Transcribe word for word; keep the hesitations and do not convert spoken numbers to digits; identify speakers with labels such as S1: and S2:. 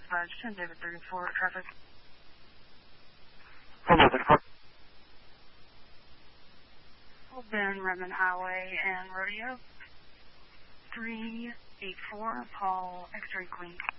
S1: dispatch, ten David thirty-four, traffic.
S2: ten David thirty-four.
S1: Bend, Redmond Highway, and Rodeo. three eight four, call X-Ray Queen.